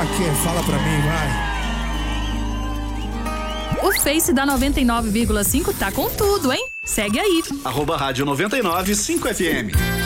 Pra quê? Fala pra mim, vai. O Face da 99,5 tá com tudo, hein? Segue aí. @Rádio 99.5 FM.